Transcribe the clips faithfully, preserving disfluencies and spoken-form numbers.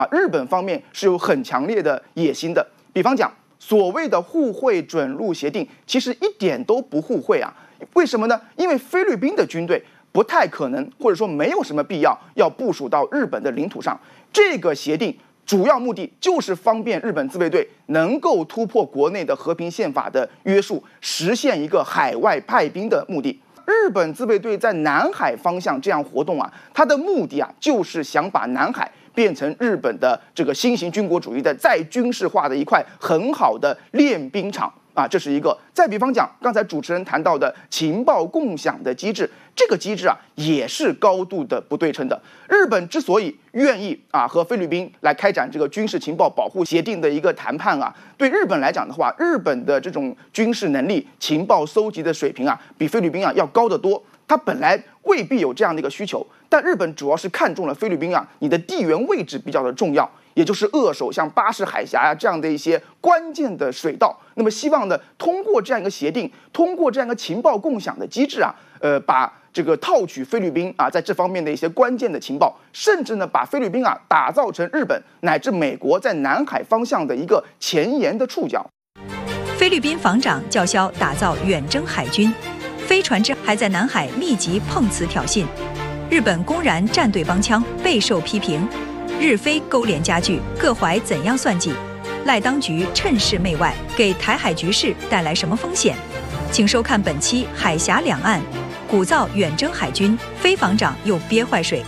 啊，日本方面是有很强烈的野心的。比方讲，所谓的互惠准入协定，其实一点都不互惠啊。为什么呢？因为菲律宾的军队不太可能，或者说没有什么必要要部署到日本的领土上。这个协定主要目的就是方便日本自卫队能够突破国内的和平宪法的约束，实现一个海外派兵的目的。日本自卫队在南海方向这样活动啊，它的目的啊，就是想把南海变成日本的这个新型军国主义的再军事化的一块很好的练兵场啊，这是一个。再比方讲，刚才主持人谈到的情报共享的机制，这个机制啊也是高度的不对称的。日本之所以愿意啊和菲律宾来开展这个军事情报保护协定的一个谈判啊，对日本来讲的话，日本的这种军事能力、情报搜集的水平啊，比菲律宾啊要高得多。它本来未必有这样的一个需求，但日本主要是看中了菲律宾啊，你的地缘位置比较的重要，也就是扼守像巴士海峡呀、啊、这样的一些关键的水道。那么希望呢，通过这样一个协定，通过这样一个情报共享的机制啊，呃，把这个套取菲律宾啊在这方面的一些关键的情报，甚至呢把菲律宾啊打造成日本乃至美国在南海方向的一个前沿的触角。 菲律宾防长叫嚣打造远征海军，飞船只还在南海密集碰瓷挑衅，日本公然站队帮腔，备受批评。日菲勾连加剧，各怀怎样算计？赖当局趁势媚外，给台海局势带来什么风险？请收看本期《海峡两岸》，鼓噪远征海军，菲防长又憋坏水。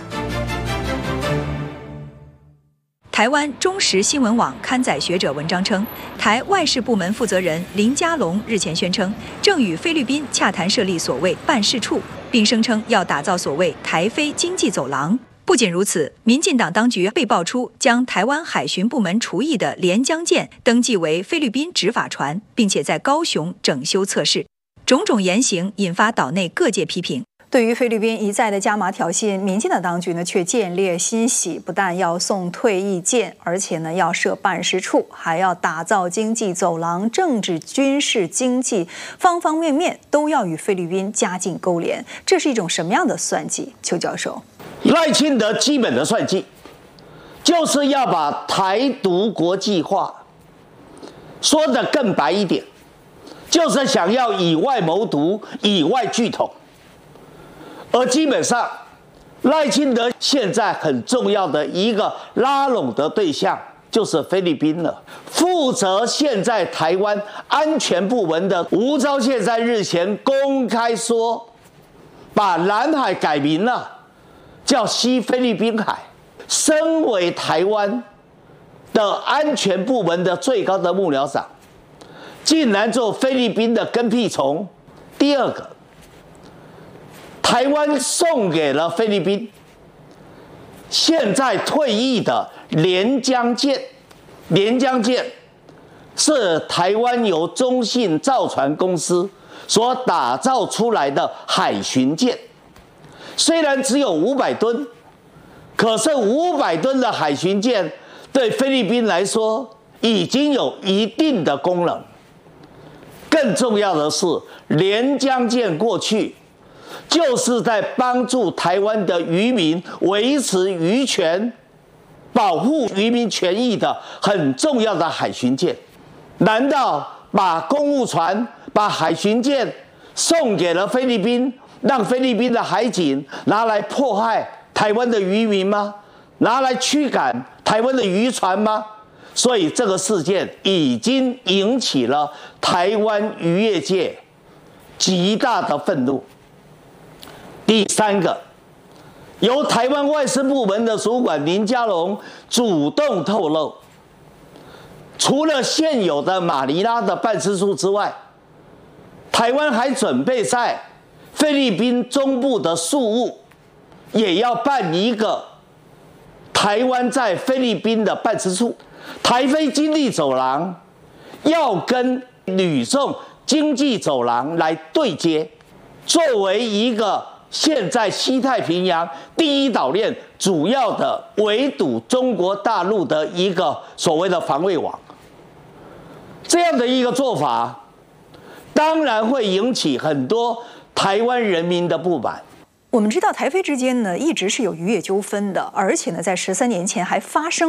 台湾中时新闻网刊载学者文章称，台外事部门负责人林佳龙日前宣称，正与菲律宾洽谈设立所谓办事处，并声称要打造所谓台菲经济走廊。不仅如此，民进党当局被爆出将台湾海巡部门除役的连江舰登记为菲律宾执法船，并且在高雄整修测试，种种言行引发岛内各界批评。 对于菲律宾一再的加码挑衅，民进党当局呢却见猎欣喜，不但要送退役舰，而且呢要设办事处，还要打造经济走廊，政治、军事、经济方方面面都要与菲律宾加紧勾连，这是一种什么样的算计？邱教授， 赖清德基本的算计，就是要把台独国际化，说得更白一点，就是想要以外谋独，以外拒统。而基本上，赖清德现在很重要的一个拉拢的对象就是菲律宾了。负责现在台湾安全部门的吴钊燮在日前公开说，把南海改名了，叫西菲律宾海。身为台湾的安全部门的最高的幕僚长，竟然做菲律宾的跟屁虫。第二个，台湾送给了菲律宾现在退役的连江舰，连江舰是台湾由中信造船公司所打造出来的海巡舰，虽然只有五百吨，可是五百吨的海巡舰对菲律宾来说已经有一定的功能。更重要的是，连江舰过去就是在帮助台湾的渔民维持渔权、保护渔民权益的很重要的海巡舰。难道把公务船、把海巡舰送给了菲律宾，让菲律宾的海警拿来迫害台湾的渔民吗？拿来驱赶台湾的渔船吗？所以这个事件已经引起了台湾渔业界极大的愤怒。第三个，由台湾外事部门的主管林佳龙主动透露，除了现有的马尼拉的办事处之外，台湾还准备在菲律宾中部的宿务也要办一个台湾在菲律宾的办事处。台菲经济走廊要跟吕宋经济走廊来对接，作为一个现在西太平洋第一岛链主要的围堵中国大陆的一个所谓的防卫网，这样的一个做法，当然会引起很多台湾人民的不满。 我们知道台菲之间呢一直是有渔业纠纷的，而且呢在十三年前还发生